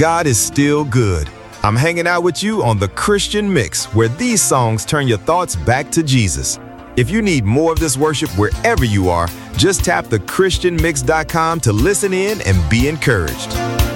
God is still good. I'm hanging out with you on the Christian Mix, where these songs turn your thoughts back to Jesus. If you need more of this worship wherever you are, just tap thechristianmix.com to listen in and be encouraged.